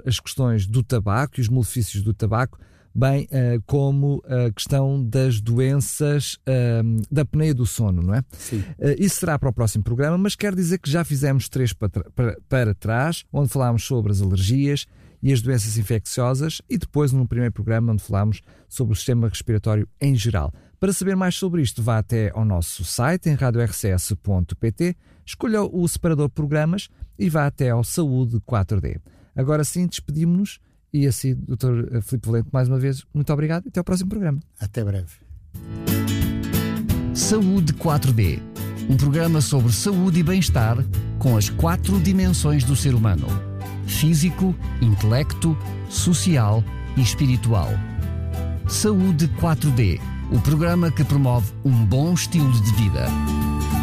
as questões do tabaco e os malefícios do tabaco, bem como a questão das doenças da apneia do sono, não é? Sim. Isso será para o próximo programa, mas quero dizer que já fizemos 3 para trás, onde falámos sobre as alergias e as doenças infecciosas, e depois num primeiro programa onde falámos sobre o sistema respiratório em geral. Para saber mais sobre isto, vá até ao nosso site em radiorcs.pt, escolha o separador programas e vá até ao Saúde 4D. Agora sim, despedimos-nos. E assim, Dr. Filipe Valente, mais uma vez, muito obrigado e até ao próximo programa. Até breve. Saúde 4D, um programa sobre saúde e bem-estar com as 4 dimensões do ser humano: físico, intelecto, social e espiritual. Saúde 4D, o programa que promove um bom estilo de vida.